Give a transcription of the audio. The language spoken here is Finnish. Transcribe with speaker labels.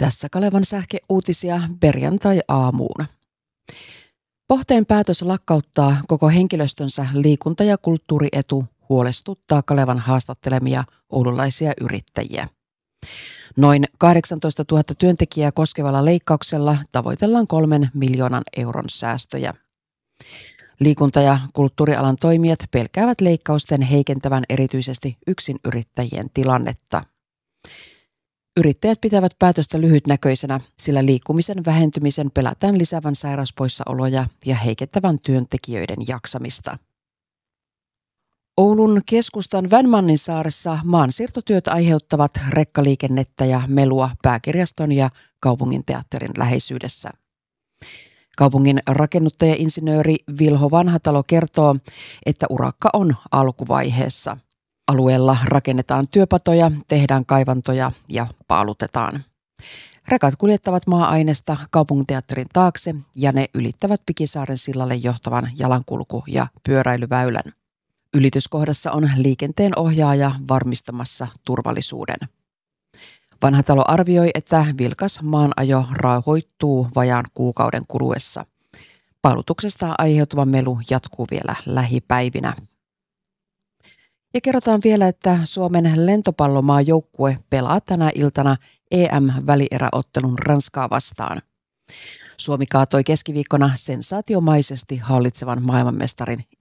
Speaker 1: Tässä Kalevan sähkeuutisia perjantai-aamuun. Pohteen päätös lakkauttaa koko henkilöstönsä liikunta- ja kulttuurietu huolestuttaa Kalevan haastattelemia oululaisia yrittäjiä. Noin 18 000 työntekijää koskevalla leikkauksella tavoitellaan 3 miljoonan euron säästöjä. Liikunta- ja kulttuurialan toimijat pelkäävät leikkausten heikentävän erityisesti yksinyrittäjien tilannetta. Yrittäjät pitävät päätöstä lyhytnäköisenä, sillä liikkumisen vähentymisen pelätään lisäävän sairauspoissaoloja ja heikentävän työntekijöiden jaksamista. Oulun keskustan Vänmanninsaaressa maansiirtotyöt aiheuttavat rekkaliikennettä ja melua pääkirjaston ja kaupunginteatterin läheisyydessä. Kaupungin rakennuttaja-insinööri Vilho Vanhatalo kertoo, että urakka on alkuvaiheessa. Alueella rakennetaan työpatoja, tehdään kaivantoja ja paalutetaan. Rekat kuljettavat maa-ainesta kaupunginteatterin taakse ja ne ylittävät Pikisaaren sillalle johtavan jalankulku- ja pyöräilyväylän. Ylityskohdassa on liikenteen ohjaaja varmistamassa turvallisuuden. Vanhatalo arvioi, että vilkas maanajo rauhoittuu vajaan kuukauden kuluessa. Paalutuksesta aiheutuva melu jatkuu vielä lähipäivinä. Ja kerrotaan vielä, että Suomen lentopallomaajoukkue pelaa tänä iltana EM-välieräottelun Ranskaa vastaan. Suomi kaatoi keskiviikkona sensaatiomaisesti hallitsevan maailmanmestarin